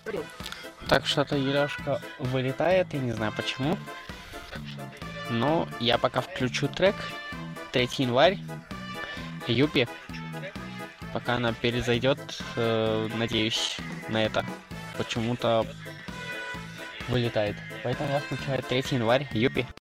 Так что-то Ерешка вылетает, я не знаю почему. Но я пока включу трек. 3 январь. Юпи. Пока она перезайдет, надеюсь на это. Почему-то вылетает. Поэтому я включаю 3 январь. Юпи.